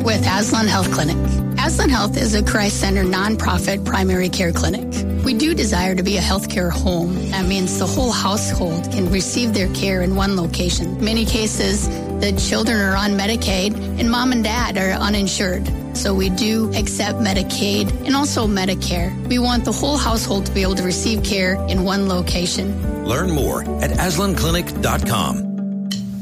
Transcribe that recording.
with Aslan Health Clinic. Aslan Health is a Christ-centered nonprofit primary care clinic. We do desire to be a healthcare home. That means the whole household can receive their care in one location. In many cases, the children are on Medicaid and mom and dad are uninsured. So we do accept Medicaid and also Medicare. We want the whole household to be able to receive care in one location. Learn more at aslanclinic.com.